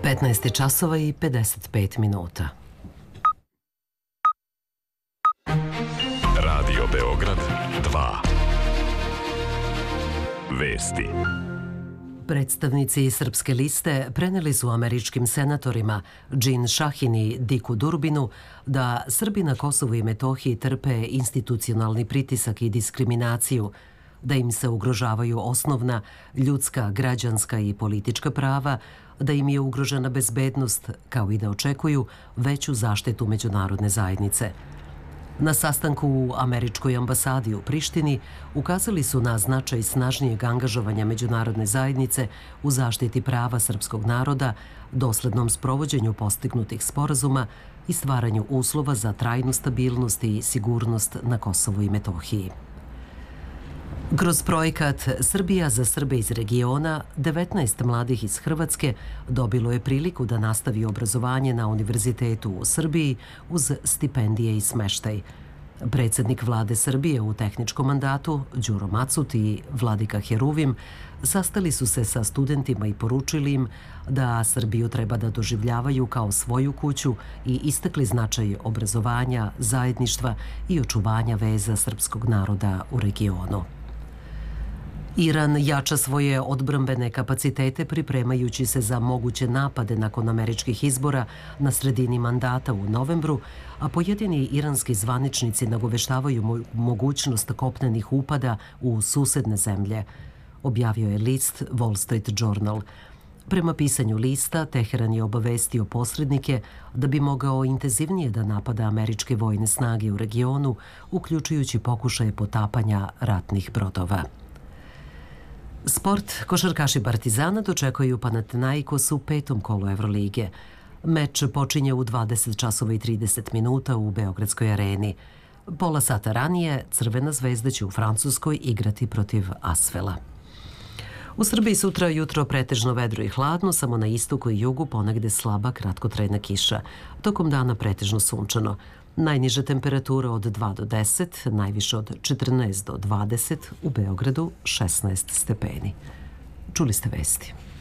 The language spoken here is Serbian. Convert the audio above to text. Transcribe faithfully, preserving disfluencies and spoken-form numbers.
petnaest časova i pedeset pet minuta. Radio Beograd dva. Vesti. Predstavnici Srpske liste preneli su američkim senatorima Džin Šahin i Diku Durbinu da Srbi na Kosovu i Metohiji trpe institucionalni pritisak i diskriminaciju, da im se ugrožavaju osnovna ljudska, građanska i politička prava, da im je ugrožena bezbednost, kao i da očekuju veću zaštitu međunarodne zajednice. Na sastanku u američkoj ambasadi u Prištini ukazali su na značaj snažnijeg angažovanja međunarodne zajednice u zaštiti prava srpskog naroda, doslednom sprovođenju postignutih sporazuma i stvaranju uslova za trajnu stabilnost i sigurnost na Kosovu i Metohiji. Kroz projekat Srbija za Srbe iz regiona, devetnaest mladih iz Hrvatske dobilo je priliku da nastavi obrazovanje na univerzitetu u Srbiji uz stipendije i smeštaj. Predsjednik vlade Srbije u tehničkom mandatu, Đuro Macut i Vladika Heruvim, sastali su se sa studentima i poručili im da Srbiju treba da doživljavaju kao svoju kuću i istakli značaj obrazovanja, zajedništva i očuvanja veza srpskog naroda u regionu. Iran jača svoje odbrambene kapacitete pripremajući se za moguće napade nakon američkih izbora na sredini mandata u novembru, a pojedini iranski zvaničnici nagoveštavaju mogućnost kopnenih upada u susedne zemlje, objavio je list Wall Street Journal. Prema pisanju lista, Teheran je obavestio posrednike da bi mogao intenzivnije da napada američke vojne snage u regionu, uključujući pokušaje potapanja ratnih brodova. Sport. Košarkaši Partizana dočekuju Panathinaikos u petom kolu Evrolige. Meč počinje u dvadeset časova i trideset minuta u Beogradskoj areni. Pola sata ranije Crvena zvezda će u Francuskoj igrati protiv Asvela. U Srbiji sutra jutro pretežno vedro i hladno, samo na istoku i jugu ponegde slaba kratkotrajna kiša. Tokom dana pretežno sunčano. Najniža temperatura od dva do deset, najviše od četrnaest do dvadeset, u Beogradu šesnaest stepeni. Čuli ste vesti.